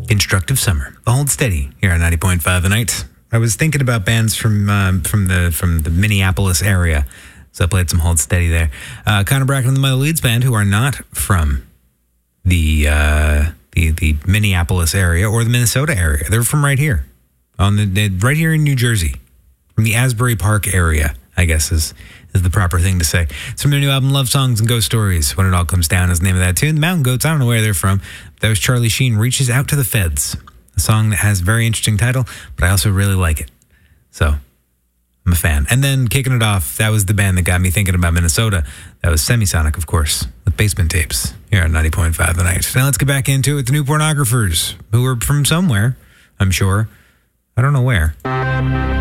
Constructive Summer. Hold Steady here on 90.5 The Night. I was thinking about bands from the Minneapolis area, so I played some Hold Steady there. Connor Bracken and the Mother Leeds Band, who are not from the Minneapolis area or the Minnesota area. They're from right here, right here in New Jersey, from the Asbury Park area, I guess is the proper thing to say. It's from their new album, Love Songs and Ghost Stories. When It All Comes Down is the name of that tune. The Mountain Goats, I don't know where they're from. That was Charlie Sheen, Reaches Out to the Feds. A song that has a very interesting title, but I also really like it. So, I'm a fan. And then kicking it off, that was the band that got me thinking about Minnesota. That was Semisonic, of course, with Basement Tapes here on 90.5 The Night. Now let's get back into it with the New Pornographers, who are from somewhere, I'm sure. I don't know where.